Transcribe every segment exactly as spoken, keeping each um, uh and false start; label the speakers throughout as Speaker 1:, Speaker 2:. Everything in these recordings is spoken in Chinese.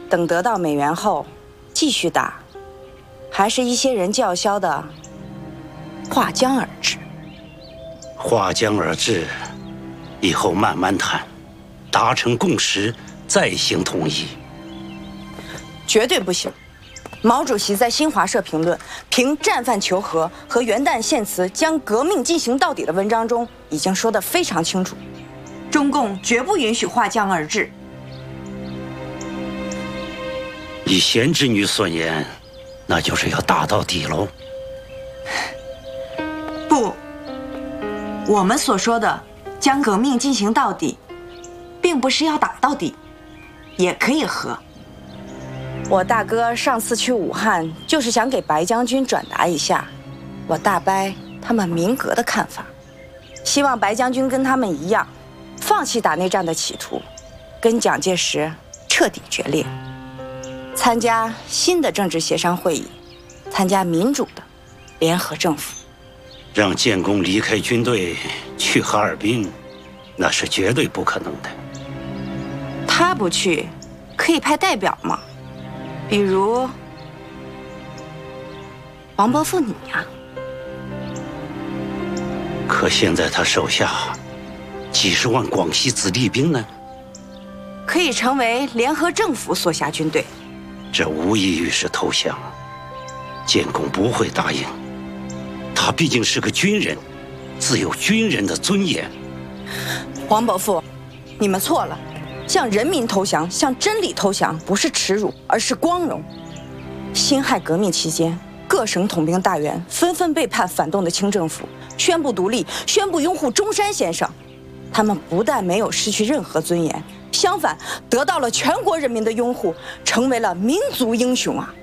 Speaker 1: 等得到美元后继续打，还是一些人叫嚣的划江而治？
Speaker 2: 划江而治，以后慢慢谈，达成共识再行统一。
Speaker 1: 绝对不行！毛主席在新华社评论《凭战犯求和》和元旦献词将革命进行到底的文章中已经说得非常清楚，中共绝不允许划江而治。
Speaker 2: 以贤侄女所言，那就是要打到底喽。
Speaker 1: 不，我们所说的将革命进行到底，并不是要打到底，也可以和。我大哥上次去武汉，就是想给白将军转达一下我大伯他们民革的看法，希望白将军跟他们一样，放弃打内战的企图，跟蒋介石彻底决裂，参加新的政治协商会议，参加民主的联合政府。
Speaker 2: 让建功离开军队去哈尔滨，那是绝对不可能的。
Speaker 1: 他不去，可以派代表吗？比如王伯父你呀。
Speaker 2: 可现在他手下几十万广西子弟兵呢？
Speaker 1: 可以成为联合政府所辖军队。
Speaker 2: 这无异于是投降，建功不会答应。他毕竟是个军人，自有军人的尊严。
Speaker 1: 黄伯父，你们错了。向人民投降，向真理投降，不是耻辱，而是光荣。辛亥革命期间，各省统兵大员纷纷背叛反动的清政府，宣布独立，宣布拥护中山先生。他们不但没有失去任何尊严，相反得到了全国人民的拥护，成为了民族英雄啊！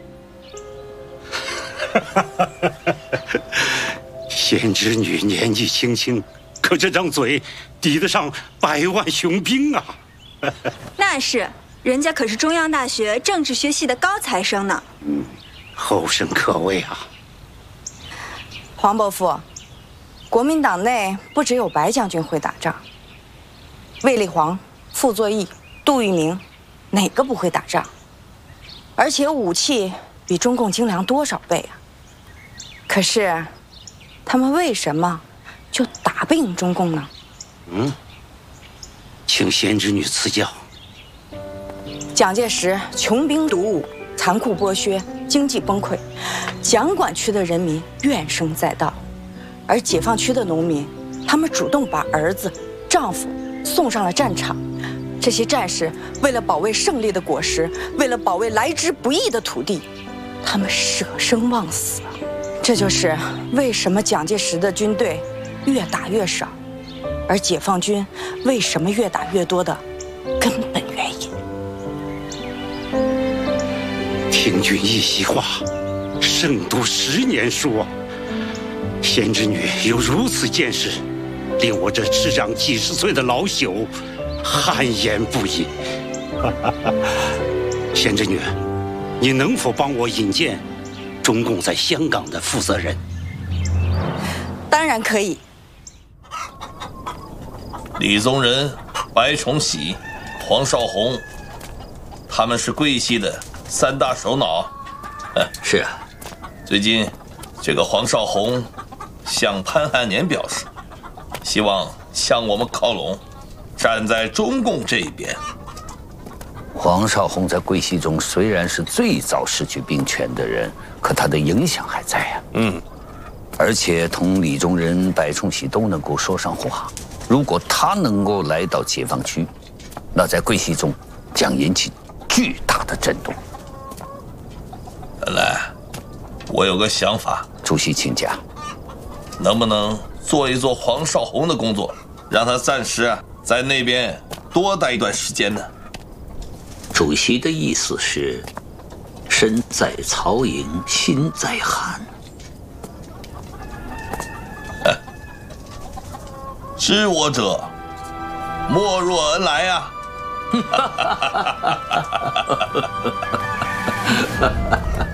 Speaker 2: 贤侄女年纪轻轻，可这张嘴抵得上百万雄兵啊！
Speaker 3: 那是，人家可是中央大学政治学系的高材生呢。
Speaker 2: 嗯，后生可畏啊。
Speaker 1: 黄伯父，国民党内不只有白将军会打仗，卫立煌、傅作义、杜聿明，哪个不会打仗？而且武器比中共精良多少倍啊！可是，他们为什么就打不赢中共呢？
Speaker 2: 嗯。请贤侄女赐教。
Speaker 1: 蒋介石穷兵黩武，残酷剥削，经济崩溃，蒋管区的人民怨声载道，而解放区的农民，他们主动把儿子、丈夫送上了战场。这些战士为了保卫胜利的果实，为了保卫来之不易的土地，他们舍生忘死。这就是为什么蒋介石的军队越打越少，而解放军为什么越打越多的根本原因。
Speaker 2: 听君一席话，胜读十年书啊！贤侄女有如此见识，令我这执掌几十岁的老朽汗颜不已。贤侄女，你能否帮我引荐中共在香港的负责人？
Speaker 1: 当然可以。
Speaker 4: 李宗仁、白崇禧、黄绍竑，他们是桂系的三大首脑。
Speaker 5: 是啊，
Speaker 4: 最近这个黄绍竑向潘汉年表示，希望向我们靠拢，站在中共这一边。
Speaker 5: 黄绍竑在桂系中虽然是最早失去兵权的人，可他的影响还在啊。
Speaker 4: 嗯，
Speaker 5: 而且同李宗仁、白崇禧都能够说上话。如果他能够来到解放区，那在桂系中将引起巨大的震动。
Speaker 4: 本来我有个想法，
Speaker 5: 主席请讲。
Speaker 4: 能不能做一做黄绍竑的工作，让他暂时在那边多待一段时间呢？
Speaker 5: 主席的意思是，身在曹营心在汉。
Speaker 4: 知我者，莫若恩来呀！哈哈哈哈哈！